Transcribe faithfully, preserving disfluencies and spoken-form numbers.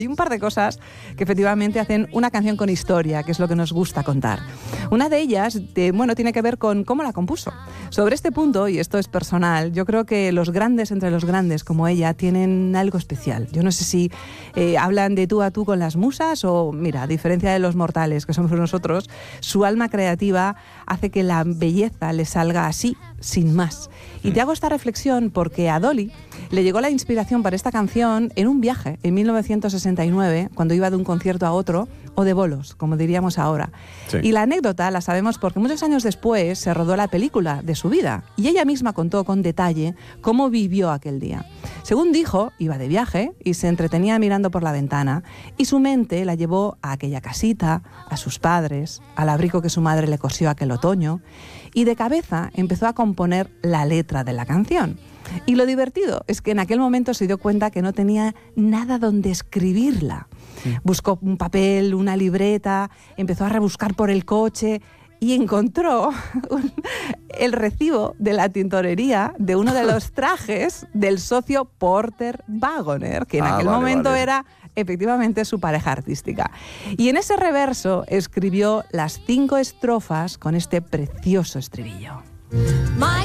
Hay un par de cosas que efectivamente hacen una canción con historia, que es lo que nos gusta contar. Una de ellas, de, bueno, tiene que ver con cómo la compuso. Sobre este punto, y esto es personal, yo creo que los grandes entre los grandes, como ella, tienen algo especial. Yo no sé si eh, hablan de tú a tú con las musas o, mira, a diferencia de los mortales, que somos nosotros, su alma creativa hace que la belleza le salga así, sin más. Y te hago esta reflexión porque a Dolly le llegó la inspiración para esta canción en un viaje en mil novecientos sesenta y nueve, cuando iba de un concierto a otro, o de bolos, como diríamos ahora. Sí. Y la anécdota la sabemos porque muchos años después se rodó la película de su vida y ella misma contó con detalle cómo vivió aquel día. Según dijo, iba de viaje y se entretenía mirando por la ventana y su mente la llevó a aquella casita, a sus padres, al abrigo que su madre le cosió aquel otoño y de cabeza empezó a componer la letra de la canción. Y lo divertido es que en aquel momento se dio cuenta que no tenía nada donde escribirla. Sí. Buscó un papel, una libreta, empezó a rebuscar por el coche y encontró un, el recibo de la tintorería de uno de los trajes del socio Porter Wagoner, que en ah, aquel vale, momento vale. era efectivamente su pareja artística. Y en ese reverso escribió las cinco estrofas con este precioso estribillo. My